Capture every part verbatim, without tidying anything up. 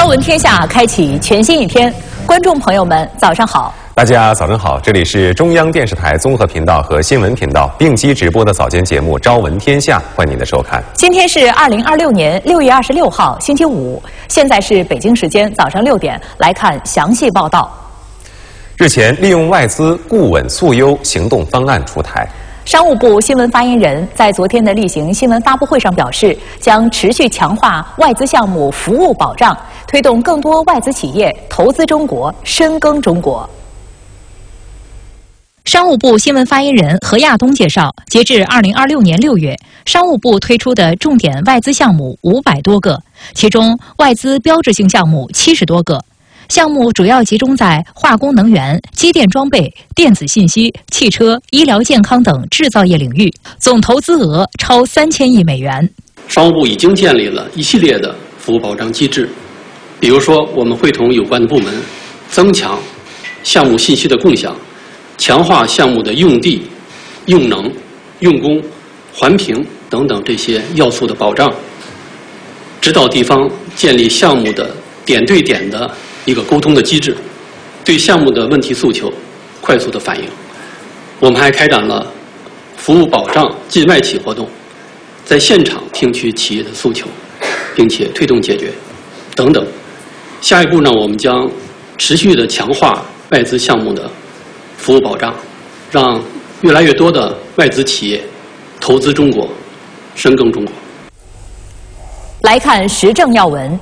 朝闻天下开启全新一天，观众朋友们，早上好！ 大家早上好，这里是中央电视台综合频道和新闻频道并机直播的早间节目《朝闻天下》，欢迎您的收看。 今天是二零二六年六月二十六号，星期五，现在是北京时间早上六点，来看详细报道。 日前，利用外资固稳促优行动方案出台。 商务部新闻发言人在昨天的例行新闻发布会上表示，将持续强化外资项目服务保障，推动更多外资企业投资中国、深耕中国。商务部新闻发言人何亚东介绍，截至二零二六年六月，商务部推出的重点外资项目五百多个，其中外资标志性项目七十多个。项目主要集中在化工能源、机电装备、电子信息、汽车、医疗健康等制造业领域，总投资额超三千亿美元。 商务部已经建立了一系列的服务保障机制，比如说，我们会同有关的部门增强项目信息的共享，强化项目的用地、用能、用工、环评等等这些要素的保障，指导地方建立项目的点对点的一个沟通的机制，对项目的问题诉求快速的反映。我们还开展了服务保障进外企活动，在现场听取企业的诉求，并且推动解决等等。下一步呢，我们将持续的强化外资项目的服务保障，让越来越多的外资企业投资中国、深耕中国。 来看时政要闻。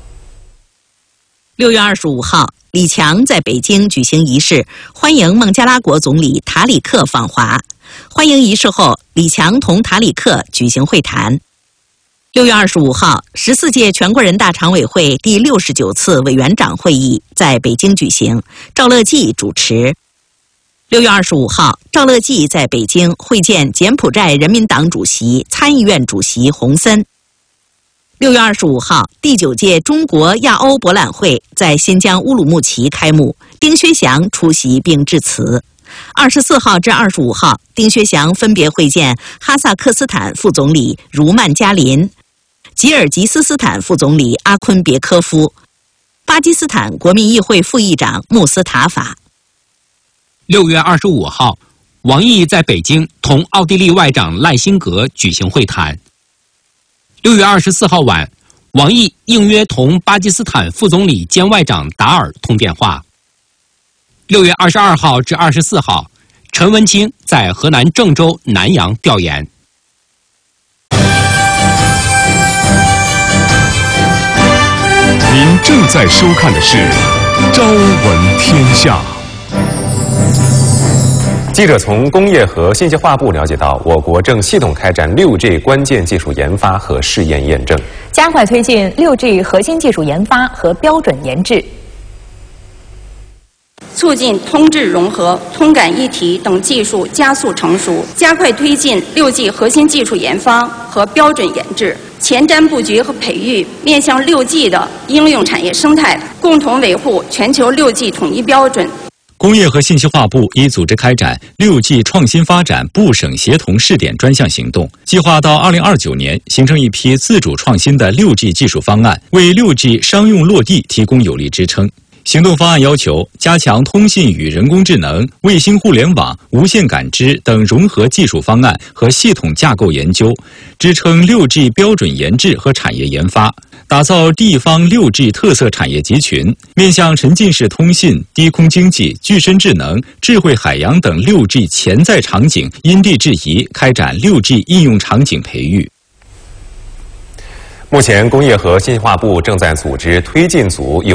六月二十五号，李强在北京举行仪式，欢迎孟加拉国总理塔里克访华。欢迎仪式后，李强同塔里克举行会谈。六月二十五号，十四届全国人大常委会第六十九次委员长会议在北京举行，赵乐际主持。六月二十五号，赵乐际在北京会见柬埔寨人民党主席、参议院主席洪森。六月二十五号，第九届中国亚欧博览会在新疆乌鲁木齐开幕，丁薛祥出席并致辞。二十四号至二十五号，丁薛祥分别会见哈萨克斯坦副总理茹曼加林、吉尔吉斯斯坦副总理阿昆别科夫、巴基斯坦国民议会副议长穆斯塔法。 六月二十五号，王毅在北京同奥地利外长赖辛格举行会谈。六月二十四号晚，王毅应约同巴基斯坦副总理兼外长达尔通电话。六月二十二号至二十四号，陈文清在河南郑州、南阳调研。 您正在收看的是《朝闻天下》。 记者从工业和信息化部了解到，我国正系统开展 六 G 关键技术研发和试验验证， 加快推进 六 G 核心技术研发和标准研制， 促进通智融合、通感一体等技术加速成熟，加快推进 六 G 核心技术研发和标准研制，前瞻布局和培育面向 六 G 的应用产业生态，共同维护全球 六 G 统一标准。 工业和信息化部已组织开展 六 G 创新发展部省协同试点专项行动，计划到二零二九年形成一批自主创新的 六 G 技术方案，为 六 G 商用落地提供有力支撑。行动方案要求加强通信与人工智能、卫星互联网、无线感知等融合技术方案和系统架构研究，支撑 六 G 标准研制和产业研发，打造地方 六 G 特色产业集群，面向沉浸式通信、低空经济、具身智能、智慧海洋等 六 G 潜在场景因地制宜开展 六 G 应用场景培育。 目前，工业和信息化部正在组织推进组有